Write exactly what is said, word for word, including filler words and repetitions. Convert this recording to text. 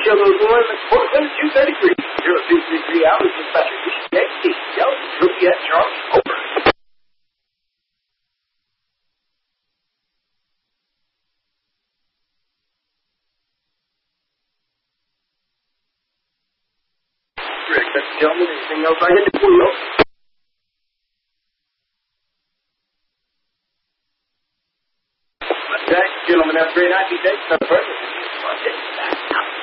Show Boys, Portland, two thirty-three. zero two three three hours, dispatcher. Next, Delta, Juliet, Charles, over. Rick, that's gentlemen, anything else I can do for you? Jack, gentlemen, have a great night. You take the first.